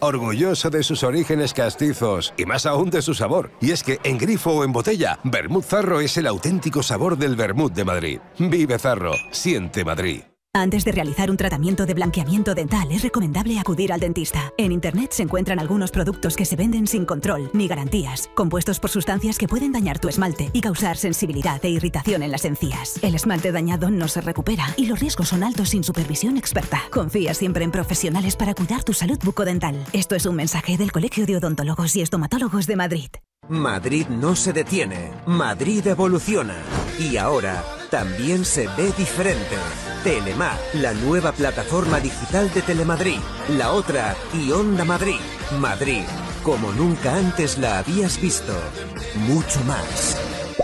orgulloso de sus orígenes castizos y más aún de su sabor. Y es que en grifo o en botella, Vermut Zarro es el auténtico sabor del vermut de Madrid. Vive Zarro, siente Madrid. Antes de realizar un tratamiento de blanqueamiento dental es recomendable acudir al dentista. En Internet se encuentran algunos productos que se venden sin control ni garantías, compuestos por sustancias que pueden dañar tu esmalte y causar sensibilidad e irritación en las encías. El esmalte dañado no se recupera y los riesgos son altos sin supervisión experta. Confía siempre en profesionales para cuidar tu salud bucodental. Esto es un mensaje del Colegio de Odontólogos y Estomatólogos de Madrid. Madrid no se detiene, Madrid evoluciona y ahora también se ve diferente. Telemar, la nueva plataforma digital de Telemadrid, la otra y Onda Madrid. Madrid, como nunca antes la habías visto, mucho más.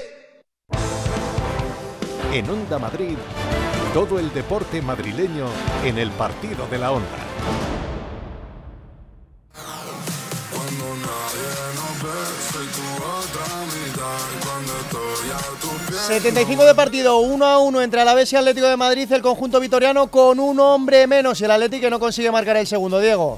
En Onda Madrid, todo el deporte madrileño en el partido de la Onda. 75 de partido, 1-1 entre Alavés y Atlético de Madrid, el conjunto vitoriano con un hombre menos y el Atlético que no consigue marcar el segundo, Diego.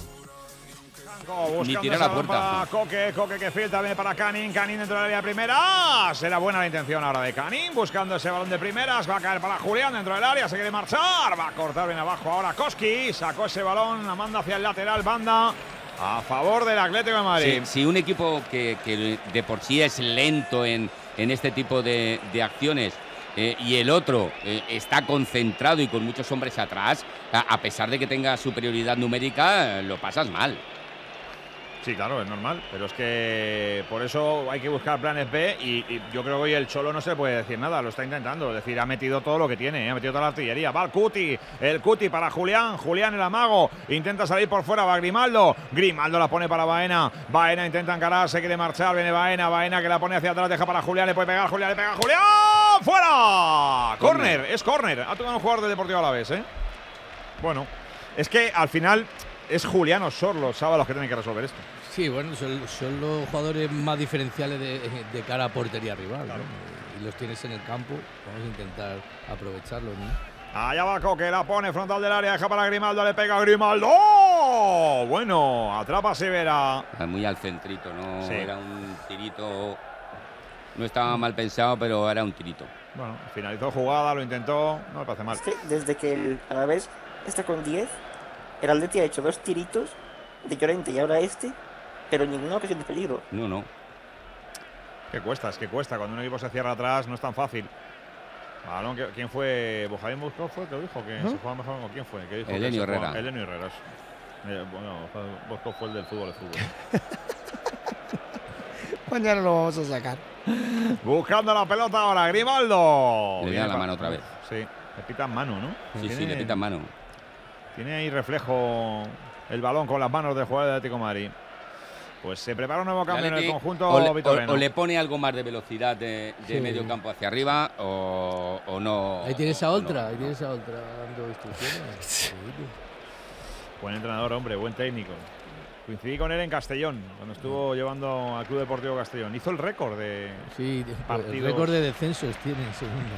Ni tirar la puerta. Coque que filtra, viene para Canning dentro del área de primeras. Será buena la intención ahora de Canning, buscando ese balón de primeras. Va a caer para Julián dentro del área, se quiere marchar. Va a cortar bien abajo ahora Koski. Sacó ese balón, la manda hacia el lateral, banda a favor del Atlético de Madrid. Sí, un equipo que de por sí es lento en este tipo de acciones y el otro está concentrado y con muchos hombres atrás, a pesar de que tenga superioridad numérica, lo pasas mal. Sí, claro, es normal, pero es que por eso hay que buscar planes B y yo creo que hoy el Cholo no se puede decir nada, lo está intentando, es decir, ha metido todo lo que tiene, ha metido toda la artillería, va el Cuti para Julián, el amago, intenta salir por fuera, va Grimaldo la pone para Baena intenta encarar, se quiere marchar, viene Baena que la pone hacia atrás, deja para Julián, le puede pegar, Julián, le pega Julián, ¡fuera! Córner, es córner, ha tocado un jugador del Deportivo Alavés, Bueno, es que al final es Julián o Sorlo, sabe los que tienen que resolver esto. Sí, bueno, son los jugadores más diferenciales de cara a portería rival, claro, ¿no? Y los tienes en el campo, vamos a intentar aprovecharlos, ¿no? Allá va Coque, la pone frontal del área, deja para Grimaldo, le pega a Grimaldo. ¡Oh! Bueno, atrapa Severa. Muy al centrito, ¿no? Sí. Era un tirito, no estaba mal pensado, pero era un tirito. Bueno, finalizó jugada, lo intentó, no me parece mal. Es que desde que el Alavés está con 10, el Atleti ha hecho 2 tiritos de Llorente y ahora pero ninguna ocasión de peligro. No. Es que cuesta. Cuando un equipo se cierra atrás no es tan fácil. Balón, ¿quién fue? ¿Bojadín Buscó fue el que dijo que se jugaba mejor? ¿O quién fue? ¿Qué dijo? Elenio Herrera. Elenio Herrera. Bueno, Buscó fue el del fútbol. Mañana lo vamos a sacar. Buscando la pelota ahora, Grimaldo. Le da la mano otra vez. Sí, le pitan mano, ¿no? Sí, le pitan mano. Tiene ahí reflejo el balón con las manos del jugador de Atlético de Madrid. Pues se prepara un nuevo cambio en el conjunto vitoriano. O le pone algo más de velocidad de medio campo hacia arriba o no. Ahí tienes a otra, dando instrucciones. Sí. Buen entrenador, hombre, buen técnico. Coincidí con él en Castellón, cuando estuvo llevando al Club Deportivo Castellón. Hizo el récord de partidos. El récord de descensos tiene en segunda.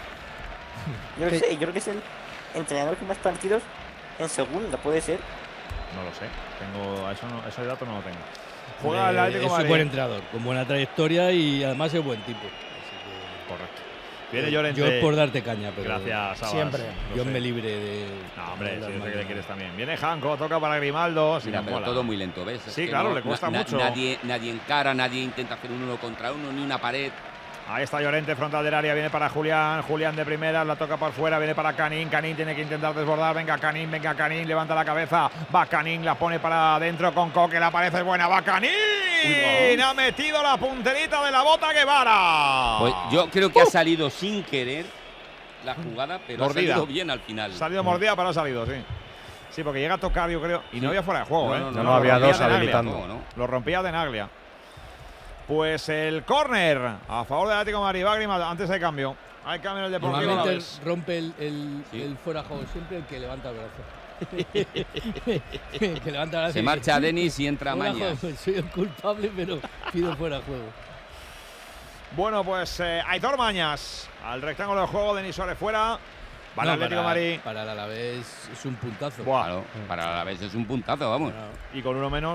Yo creo que es el entrenador con más partidos en segunda, ¿puede ser? No lo sé, ese dato no lo tengo. Juega el Atlético de Madrid. Es un buen entrenador, con buena trayectoria y además es buen tipo. Correcto. Viene Llorente. Yo es por darte caña, pero gracias, Sabas. Siempre. Dios me libre de. No, hombre, si yo sé que le quieres también. Viene Janko, toca para Grimaldo. Mira, pero todo muy lento, ¿ves? Sí, claro, le cuesta mucho. Nadie encara, nadie intenta hacer un 1 contra 1, ni una pared. Ahí está Llorente, frontal del área, viene para Julián de primera, la toca por fuera, viene para Canning tiene que intentar desbordar, venga Canning, levanta la cabeza, va Canning, la pone para adentro con Coque, la parece buena, va Canning, ha metido la punterita de la bota Guevara. Pues yo creo que ha salido sin querer la jugada, pero mordida. Ha salido bien al final. Salido mordida, pero ha salido, sí. Sí, porque llega a tocar, yo creo, y no había fuera de juego, No había dos habilitando. Lo rompía de Naglia. Pues el córner a favor del Atlético de Madrid. Va Grimaldo, antes hay cambio. Hay cambio en el Deportivo. Normalmente rompe el fuera de juego siempre el que levanta el brazo. Que levanta el brazo. Se marcha Denis y entra Mañas. Soy el culpable, pero pido fuera de juego. Bueno, pues Aitor Mañas al rectángulo de juego. Denis Suárez fuera. Para el Atlético de Madrid. Para el Alavés es un puntazo. Claro, para el Alavés es un puntazo, vamos. Y con uno menos.